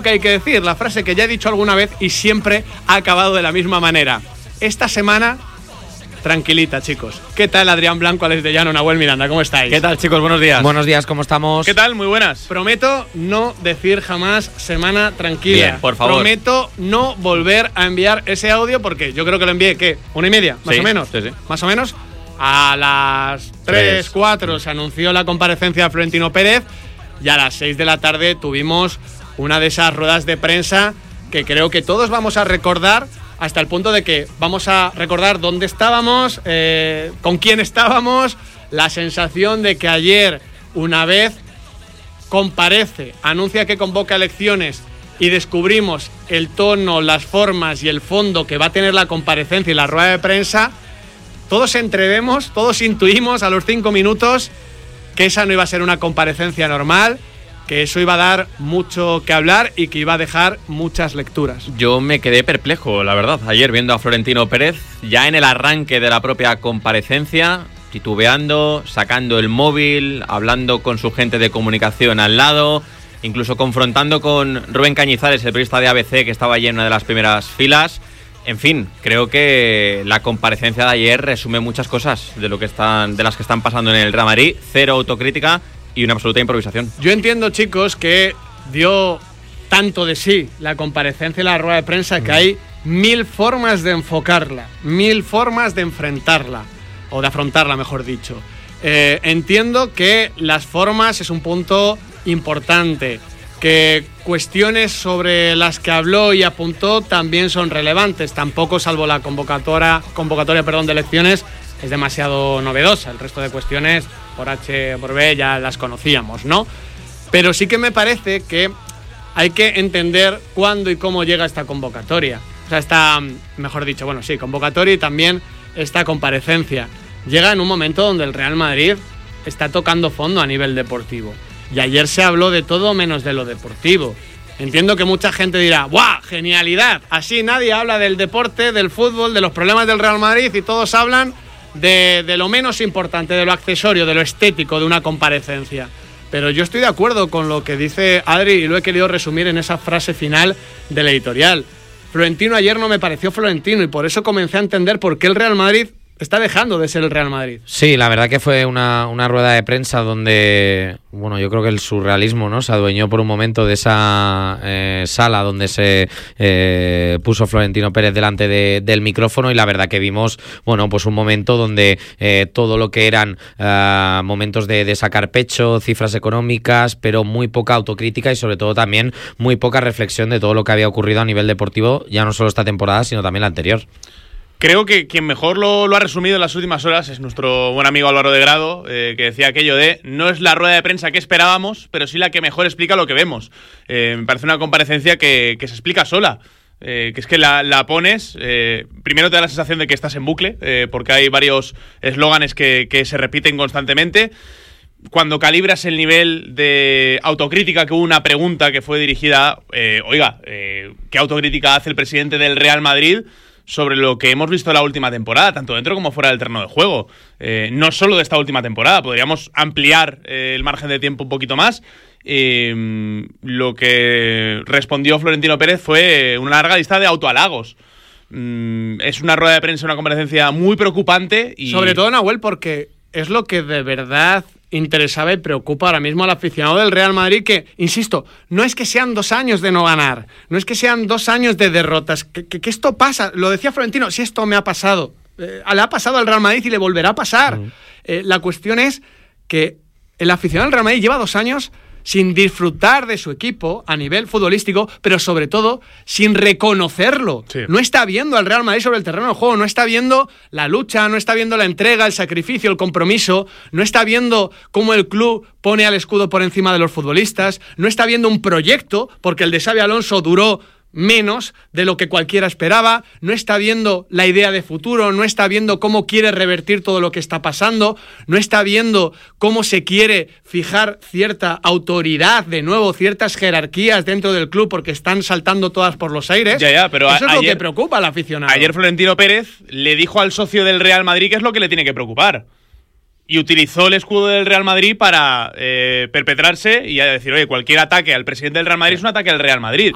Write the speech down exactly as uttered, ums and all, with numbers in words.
que hay que decir, la frase que ya he dicho alguna vez y siempre ha acabado de la misma manera. Esta semana, tranquilita, chicos. ¿Qué tal, Adrián Blanco, Alex de Llano, Nahuel Miranda? ¿Cómo estáis? ¿Qué tal, chicos? Buenos días. Buenos días, ¿cómo estamos? ¿Qué tal? Muy buenas. Prometo no decir jamás semana tranquila. Bien, por favor. Prometo no volver a enviar ese audio porque yo creo que lo envié, ¿qué? ¿Una y media? ¿Más Sí, o menos? sí, sí. ¿Más o menos? A las tres, cuatro se anunció la comparecencia de Florentino Pérez y a las seis de la tarde tuvimos una de esas ruedas de prensa que creo que todos vamos a recordar, hasta el punto de que vamos a recordar dónde estábamos, eh, con quién estábamos, la sensación de que ayer, una vez comparece, anuncia que convoca elecciones y descubrimos el tono, las formas y el fondo que va a tener la comparecencia y la rueda de prensa, todos entrevemos, todos intuimos a los cinco minutos que esa no iba a ser una comparecencia normal, que eso iba a dar mucho que hablar y que iba a dejar muchas lecturas. Yo me quedé perplejo, la verdad, ayer viendo a Florentino Pérez, ya en el arranque de la propia comparecencia, titubeando, sacando el móvil, hablando con su gente de comunicación al lado, incluso confrontando con Rubén Cañizares, el periodista de A B C, que estaba allí en una de las primeras filas. En fin, creo que la comparecencia de ayer resume muchas cosas de lo que están, de las que están pasando en el Real Madrid. Cero autocrítica y una absoluta improvisación. Yo entiendo, chicos, que dio tanto de sí la comparecencia y la rueda de prensa que hay mil formas de enfocarla, mil formas de enfrentarla, o de afrontarla, mejor dicho. Eh, entiendo que las formas es un punto importante, que cuestiones sobre las que habló y apuntó también son relevantes. Tampoco, salvo la convocatoria, convocatoria perdón, de elecciones, es demasiado novedosa. El resto de cuestiones, por H por B, ya las conocíamos, ¿no? Pero sí que me parece que hay que entender cuándo y cómo llega esta convocatoria. O sea, esta, mejor dicho, bueno, sí, convocatoria y también esta comparecencia. Llega en un momento donde el Real Madrid está tocando fondo a nivel deportivo. Y ayer se habló de todo menos de lo deportivo. Entiendo que mucha gente dirá, ¡buah, genialidad! Así nadie habla del deporte, del fútbol, de los problemas del Real Madrid y todos hablan de, de lo menos importante, de lo accesorio, de lo estético de una comparecencia. Pero yo estoy de acuerdo con lo que dice Adri y lo he querido resumir en esa frase final del editorial. Florentino ayer no me pareció Florentino y por eso comencé a entender por qué el Real Madrid está dejando de ser el Real Madrid. Sí, la verdad que fue una, una rueda de prensa donde, bueno, yo creo que el surrealismo, ¿no?, se adueñó por un momento de esa eh, sala donde se eh, puso Florentino Pérez delante de, del micrófono, y la verdad que vimos, bueno, pues un momento donde eh, todo lo que eran uh, momentos de, de sacar pecho, cifras económicas, pero muy poca autocrítica y sobre todo también muy poca reflexión de todo lo que había ocurrido a nivel deportivo, ya no solo esta temporada, sino también la anterior. Creo que quien mejor lo, lo ha resumido en las últimas horas es nuestro buen amigo Álvaro de Grado, eh, que decía aquello de no es la rueda de prensa que esperábamos, pero sí la que mejor explica lo que vemos. Eh, me parece una comparecencia que, que se explica sola. Eh, que es que la, la pones, eh, primero te da la sensación de que estás en bucle, eh, porque hay varios eslóganes que, que se repiten constantemente. Cuando calibras el nivel de autocrítica, que hubo una pregunta que fue dirigida, eh, oiga, eh, ¿qué autocrítica hace el presidente del Real Madrid sobre lo que hemos visto la última temporada, tanto dentro como fuera del terreno de juego? Eh, no solo de esta última temporada, podríamos ampliar eh, el margen de tiempo un poquito más. Eh, lo que respondió Florentino Pérez fue una larga lista de autohalagos. Mm, es una rueda de prensa, una comparecencia muy preocupante. Y sobre todo, Nahuel, porque es lo que de verdad interesaba y preocupa ahora mismo al aficionado del Real Madrid, que, insisto, no es que sean dos años de no ganar, no es que sean dos años de derrotas, que, que, que esto pasa, lo decía Florentino, si esto me ha pasado, eh, le ha pasado al Real Madrid y le volverá a pasar. Mm. Eh, la cuestión es que el aficionado del Real Madrid lleva dos años sin disfrutar de su equipo a nivel futbolístico, pero sobre todo sin reconocerlo. Sí. No está viendo al Real Madrid sobre el terreno de juego, no está viendo la lucha, no está viendo la entrega, el sacrificio, el compromiso, no está viendo cómo el club pone al escudo por encima de los futbolistas, no está viendo un proyecto, porque el de Xabi Alonso duró menos de lo que cualquiera esperaba, no está viendo la idea de futuro, no está viendo cómo quiere revertir todo lo que está pasando, no está viendo cómo se quiere fijar cierta autoridad, de nuevo, ciertas jerarquías dentro del club, porque están saltando todas por los aires. Ya, ya, pero eso a- es lo ayer, que preocupa al aficionado. Ayer Florentino Pérez le dijo al socio del Real Madrid qué es lo que le tiene que preocupar. Y utilizó el escudo del Real Madrid para eh, perpetrarse y a decir, oye, cualquier ataque al presidente del Real Madrid es un ataque al Real Madrid.